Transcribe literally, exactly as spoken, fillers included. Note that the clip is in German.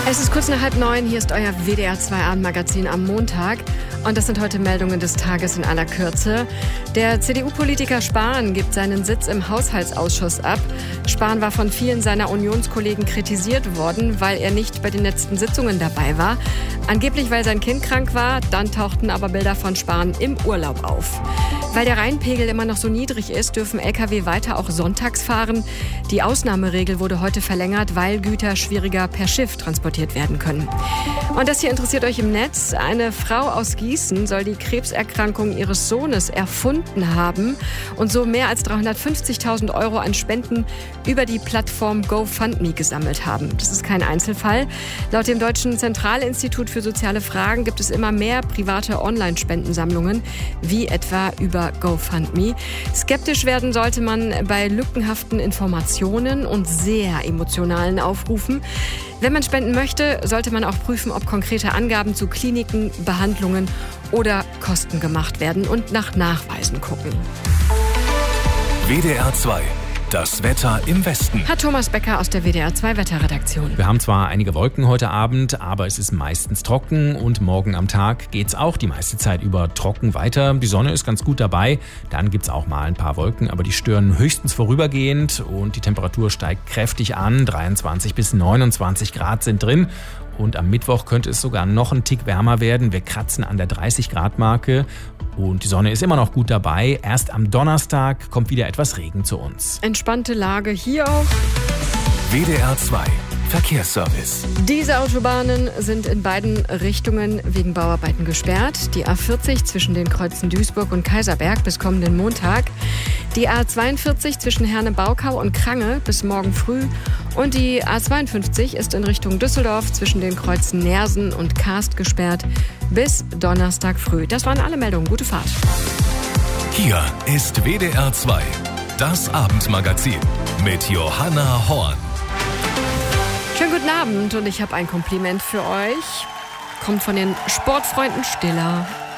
Es ist kurz nach halb neun, hier ist euer W D R zwei Abendmagazin am Montag. Und das sind heute Meldungen des Tages in aller Kürze. Der C D U-Politiker Spahn gibt seinen Sitz im Haushaltsausschuss ab. Spahn war von vielen seiner Unionskollegen kritisiert worden, weil er nicht bei den letzten Sitzungen dabei war. Angeblich, weil sein Kind krank war. Dann tauchten aber Bilder von Spahn im Urlaub auf. Weil der Rheinpegel immer noch so niedrig ist, dürfen L K W weiter auch sonntags fahren. Die Ausnahmeregel wurde heute verlängert, weil Güter schwieriger per Schiff transportiert werden können. Und das hier interessiert euch im Netz. Eine Frau aus Gießen soll die Krebserkrankung ihres Sohnes erfunden haben und so mehr als dreihundertfünfzigtausend Euro an Spenden über die Plattform GoFundMe gesammelt haben. Das ist kein Einzelfall. Laut dem Deutschen Zentralinstitut für soziale Fragen gibt es immer mehr private Online-Spendensammlungen, wie etwa über GoFundMe. Skeptisch werden sollte man bei lückenhaften Informationen und sehr emotionalen Aufrufen. Wenn man spenden möchte, sollte man auch prüfen, ob konkrete Angaben zu Kliniken, Behandlungen oder Kosten gemacht werden und nach Nachweisen gucken. W D R zwei. Das Wetter im Westen. Hat Thomas Becker aus der W D R zwei Wetterredaktion. Wir haben zwar einige Wolken heute Abend, aber es ist meistens trocken und morgen am Tag geht's auch die meiste Zeit über trocken weiter. Die Sonne ist ganz gut dabei, dann gibt's auch mal ein paar Wolken, aber die stören höchstens vorübergehend und die Temperatur steigt kräftig an. dreiundzwanzig bis neunundzwanzig Grad sind drin. Und am Mittwoch könnte es sogar noch einen Tick wärmer werden. Wir kratzen an der dreißig Grad Marke und die Sonne ist immer noch gut dabei. Erst am Donnerstag kommt wieder etwas Regen zu uns. Entspannte Lage hier auch. W D R zwei Verkehrsservice. Diese Autobahnen sind in beiden Richtungen wegen Bauarbeiten gesperrt. Die A vierzig zwischen den Kreuzen Duisburg und Kaiserberg bis kommenden Montag. Die A zweiundvierzig zwischen Herne-Baukau und Krange bis morgen früh. Und die A zweiundfünfzig ist in Richtung Düsseldorf zwischen den Kreuzen Neersen und Karst gesperrt bis Donnerstag früh. Das waren alle Meldungen. Gute Fahrt. Hier ist W D R zwei, das Abendmagazin mit Johanna Horn. Schönen guten Abend und ich habe ein Kompliment für euch. Kommt von den Sportfreunden Stiller.